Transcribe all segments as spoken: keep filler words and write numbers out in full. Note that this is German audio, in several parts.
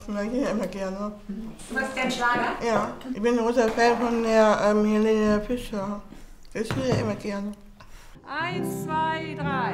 Ich mag ihn immer gerne. Du machst gern Schlager? Ja, ich bin ein großer Fan von der ähm, Helene Fischer. Ich höre immer gerne. Eins, zwei, drei.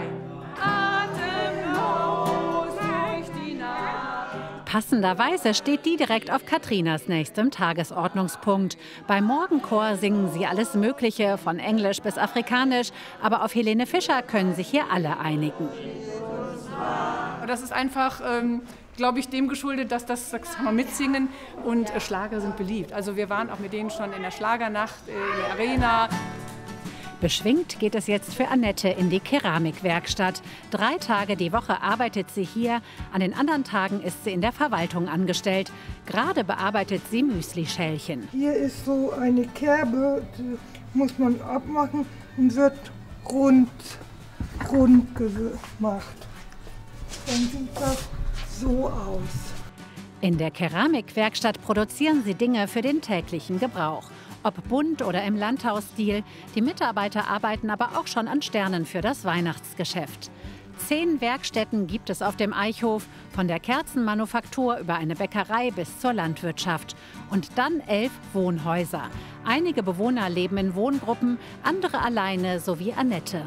Atemlos durch die Nacht. Passenderweise steht die direkt auf Katrinas nächstem Tagesordnungspunkt. Beim Morgenchor singen sie alles Mögliche, von Englisch bis Afrikanisch. Aber auf Helene Fischer können sich hier alle einigen. Das ist einfach, ähm, glaube ich, dem geschuldet, dass das, das kann man mitsingen und äh, Schlager sind beliebt. Also wir waren auch mit denen schon in der Schlagernacht, äh, in der Arena. Beschwingt geht es jetzt für Annette in die Keramikwerkstatt. Drei Tage die Woche arbeitet sie hier. An den anderen Tagen ist sie in der Verwaltung angestellt. Gerade bearbeitet sie Müslischälchen. Hier ist so eine Kerbe, die muss man abmachen und wird rund, rund gemacht. Dann sieht das so aus. In der Keramikwerkstatt produzieren sie Dinge für den täglichen Gebrauch. Ob bunt oder im Landhausstil, die Mitarbeiter arbeiten aber auch schon an Sternen für das Weihnachtsgeschäft. Zehn Werkstätten gibt es auf dem Eichhof, von der Kerzenmanufaktur über eine Bäckerei bis zur Landwirtschaft. Und dann elf Wohnhäuser. Einige Bewohner leben in Wohngruppen, andere alleine, so wie Annette.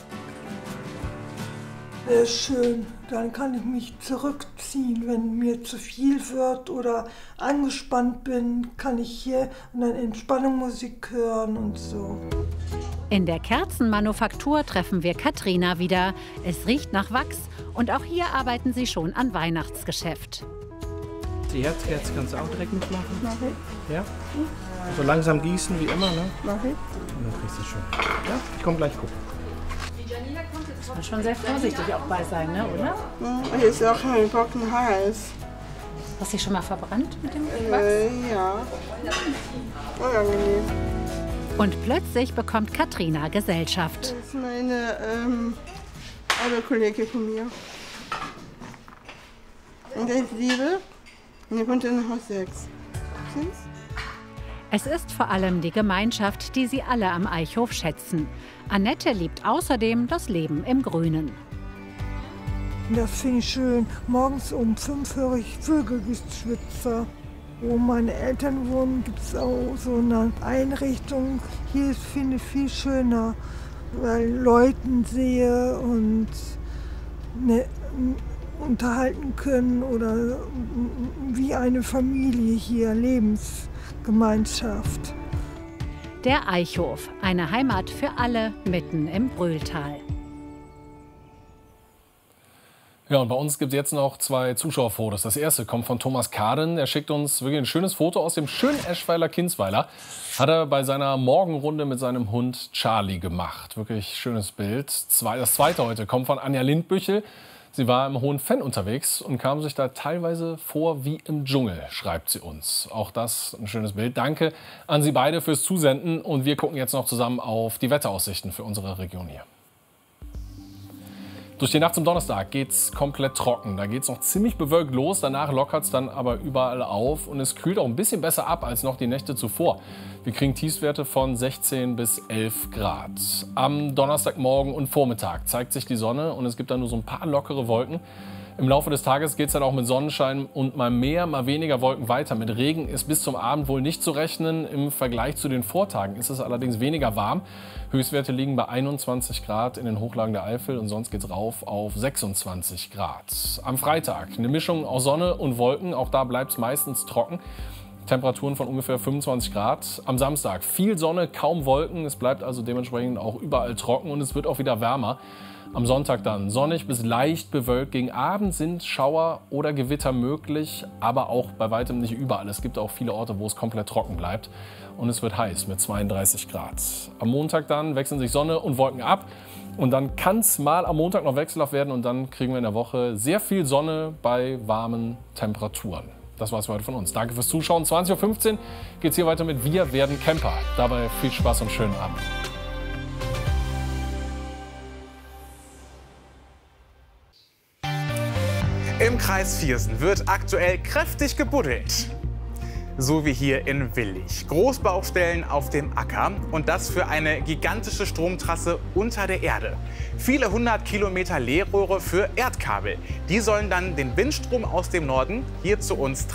Sehr schön. Dann kann ich mich zurückziehen, wenn mir zu viel wird oder angespannt bin, kann ich hier und dann Entspannungsmusik hören und so. In der Kerzenmanufaktur treffen wir Katrina wieder. Es riecht nach Wachs und auch hier arbeiten sie schon an Weihnachtsgeschäft. Die Herzkerze kannst du auch direkt mitmachen? Mach ich. Ja? So langsam gießen wie immer, ne? Mach ich. Und dann kriegst du es schon. Ja? Ich komm gleich gucken. Muss man schon sehr vorsichtig auch bei sein, ne, oder? Ja, hier ist auch kein trockenen Hals. Hast du dich schon mal verbrannt mit dem Wachs? Äh, ja. Unangenehm. Und plötzlich bekommt Katrina Gesellschaft. Das ist meine ähm, Arbeitskollegin von mir. Und ich liebe. Und ihr kommt in Haus sechs. Stimmt's? Es ist vor allem die Gemeinschaft, die sie alle am Eichhof schätzen. Annette liebt außerdem das Leben im Grünen. Das finde ich schön. Morgens um fünf höre ich Vögelgezwitscher. Wo meine Eltern wohnen, gibt es auch so eine Einrichtung. Hier finde ich viel schöner, weil ich Leuten sehe und ne, unterhalten können oder wie eine Familie hier, Lebensgemeinschaft. Der Eichhof, eine Heimat für alle mitten im Brühltal. Ja, und bei uns gibt es jetzt noch zwei Zuschauerfotos. Das erste kommt von Thomas Kaden. Er schickt uns wirklich ein schönes Foto aus dem schönen Eschweiler Kinzweiler. Hat er bei seiner Morgenrunde mit seinem Hund Charlie gemacht. Wirklich schönes Bild. Das zweite heute kommt von Anja Lindbüchel. Sie war im Hohen Venn unterwegs und kam sich da teilweise vor wie im Dschungel, schreibt sie uns. Auch das ein schönes Bild. Danke an Sie beide fürs Zusenden. Und wir gucken jetzt noch zusammen auf die Wetteraussichten für unsere Region hier. Durch die Nacht zum Donnerstag geht es komplett trocken. Da geht es noch ziemlich bewölkt los. Danach lockert es dann aber überall auf. Und es kühlt auch ein bisschen besser ab als noch die Nächte zuvor. Wir kriegen Tiefstwerte von sechzehn bis elf Grad. Am Donnerstagmorgen und Vormittag zeigt sich die Sonne und es gibt dann nur so ein paar lockere Wolken. Im Laufe des Tages geht es dann auch mit Sonnenschein und mal mehr, mal weniger Wolken weiter. Mit Regen ist bis zum Abend wohl nicht zu rechnen. Im Vergleich zu den Vortagen ist es allerdings weniger warm. Höchstwerte liegen bei einundzwanzig Grad in den Hochlagen der Eifel und sonst geht es rauf auf sechsundzwanzig Grad. Am Freitag eine Mischung aus Sonne und Wolken. Auch da bleibt es meistens trocken. Temperaturen von ungefähr fünfundzwanzig Grad. Am Samstag viel Sonne, kaum Wolken. Es bleibt also dementsprechend auch überall trocken und es wird auch wieder wärmer. Am Sonntag dann sonnig bis leicht bewölkt. Gegen Abend sind Schauer oder Gewitter möglich, aber auch bei weitem nicht überall. Es gibt auch viele Orte, wo es komplett trocken bleibt. Und es wird heiß mit zweiunddreißig Grad. Am Montag dann wechseln sich Sonne und Wolken ab. Und dann kann es mal am Montag noch wechselhaft werden. Und dann kriegen wir in der Woche sehr viel Sonne bei warmen Temperaturen. Das war's für heute von uns. Danke fürs Zuschauen. zwanzig Uhr fünfzehn geht es hier weiter mit Wir werden Camper. Dabei viel Spaß und schönen Abend. Im Kreis Viersen wird aktuell kräftig gebuddelt. So wie hier in Willich. Großbaustellen auf dem Acker und das für eine gigantische Stromtrasse unter der Erde. Viele hundert Kilometer Leerrohre für Erdkabel. Die sollen dann den Windstrom aus dem Norden hier zu uns